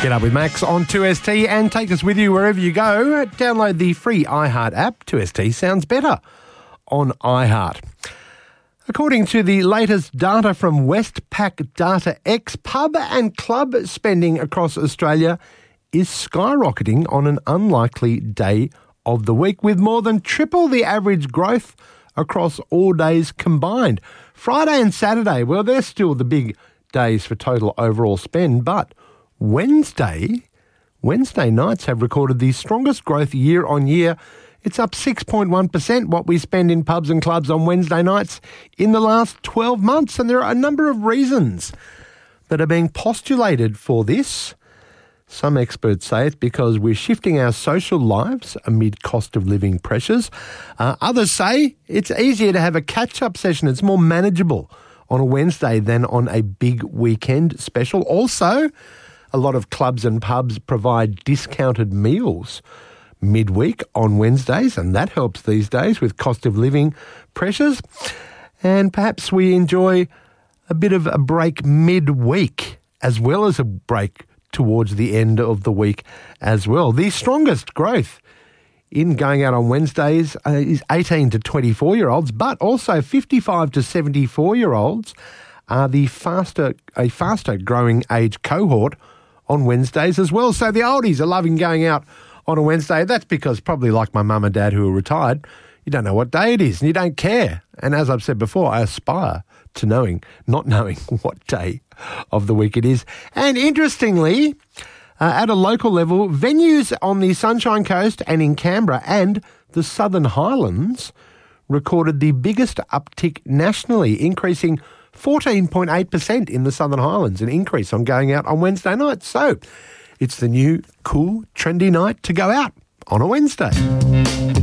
Get up with Max on 2ST and take us with you wherever you go. Download the free iHeart app. 2ST sounds better on iHeart. According to the latest data from Westpac Data X, pub and club spending across Australia is skyrocketing on an unlikely day of the week, with more than triple the average growth across all days combined. Friday and Saturday, well, they're still the big days for total overall spend, but Wednesday nights have recorded the strongest growth year on year. It's up 6.1% what we spend in pubs and clubs on Wednesday nights in the last 12 months. And there are a number of reasons that are being postulated for this. Some experts say it's because we're shifting our social lives amid cost of living pressures. Others say it's easier to have a catch-up session. It's more manageable on a Wednesday than on a big weekend special. Also, a lot of clubs and pubs provide discounted meals midweek on Wednesdays, and that helps these days with cost of living pressures. And perhaps we enjoy a bit of a break midweek as well as a break towards the end of the week as well. The strongest growth in going out on Wednesdays is 18 to 24-year-olds, but also 55 to 74-year-olds are a faster growing age cohort on Wednesdays as well. So the oldies are loving going out on a Wednesday. That's because, probably like my mum and dad who are retired, you don't know what day it is and you don't care. And as I've said before, I aspire to not knowing what day of the week it is. And interestingly, at a local level, venues on the Sunshine Coast and in Canberra and the Southern Highlands recorded the biggest uptick nationally, increasing 14.8% in the Southern Highlands, an increase on going out on Wednesday night. So it's the new cool, trendy night to go out on a Wednesday.